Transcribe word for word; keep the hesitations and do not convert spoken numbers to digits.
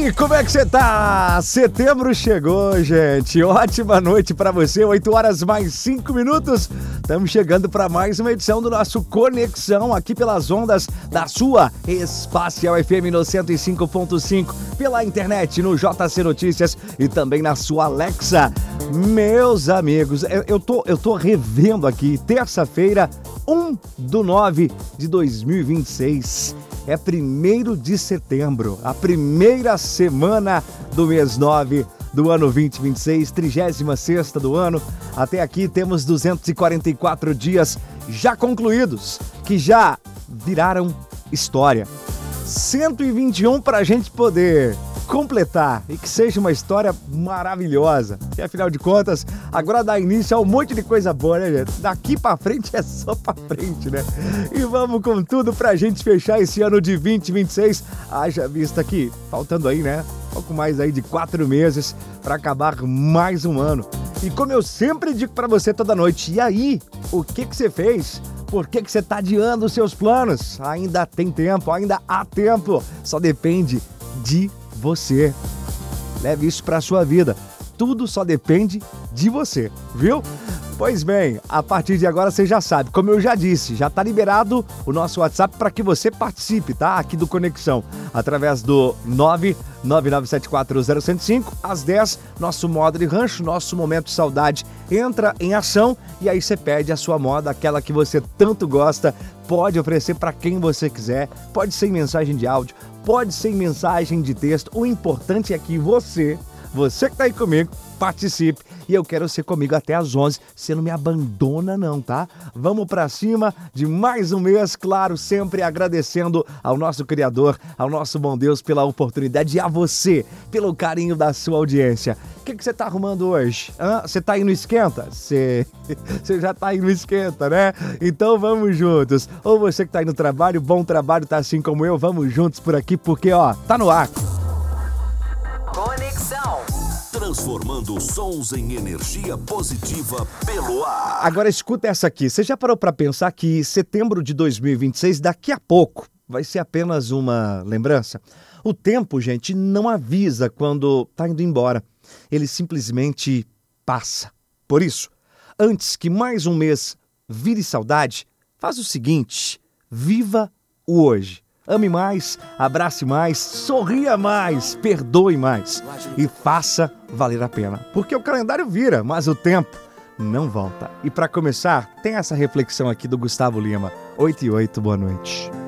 aí, como é que você tá? Setembro chegou, gente. Ótima noite pra você, oito horas mais cinco minutos. Estamos chegando para mais uma edição do nosso Conexão aqui pelas ondas da sua Espacial F M no cento e cinco ponto cinco, pela internet no J C Notícias e também na sua Alexa. Meus amigos, eu, eu, tô, eu tô revendo aqui, terça-feira, um de nove de dois mil e vinte e seis. É primeiro de setembro, a primeira semana do mês nove do ano vinte e vinte e seis, trigésima sexta do ano. Até aqui temos duzentos e quarenta e quatro dias já concluídos, que já viraram história. cento e vinte e um para a gente poder completar e que seja uma história maravilhosa. E afinal de contas, agora dá início a um monte de coisa boa, né, gente? Daqui pra frente é só pra frente, né? E vamos com tudo pra gente fechar esse ano de vinte e vinte e seis. Haja vista aqui, faltando aí, né? Pouco mais aí de quatro meses pra acabar mais um ano. E como eu sempre digo pra você toda noite, e aí? O que que você fez? Por que que você tá adiando os seus planos? Ainda tem tempo, ainda há tempo. Só depende de você. Leve isso para a sua vida. Tudo só depende de você, viu? Pois bem, a partir de agora você já sabe, como eu já disse, já está liberado o nosso WhatsApp para que você participe, tá? Aqui do Conexão, através do nove nove nove sete quatro zero zero cinco, às dez, nosso moda de rancho, nosso momento saudade entra em ação e aí você pede a sua moda, aquela que você tanto gosta, pode oferecer para quem você quiser, pode ser em mensagem de áudio, pode ser em mensagem de texto, o importante é que você, você que tá aí comigo, participe. E eu quero ser comigo até às onze. Você não me abandona não, tá? Vamos pra cima de mais um mês, claro, sempre agradecendo ao nosso Criador, ao nosso bom Deus pela oportunidade e a você, pelo carinho da sua audiência. O que que você tá arrumando hoje? Você tá aí no esquenta? Você já tá aí no esquenta, né? Então vamos juntos. Ou você que tá aí no trabalho, bom trabalho, tá assim como eu, vamos juntos por aqui, porque ó, tá no ar. Conexão. Transformando sons em energia positiva pelo ar. Agora escuta essa aqui. Você já parou para pensar que setembro de dois mil e vinte e seis, daqui a pouco, vai ser apenas uma lembrança? O tempo, gente, não avisa quando tá indo embora. Ele simplesmente passa. Por isso, antes que mais um mês vire saudade, faz o seguinte, viva o hoje. Ame mais, abrace mais, sorria mais, perdoe mais e faça valer a pena. Porque o calendário vira, mas o tempo não volta. E para começar, tem essa reflexão aqui do Gustavo Lima. oito e oito, boa noite.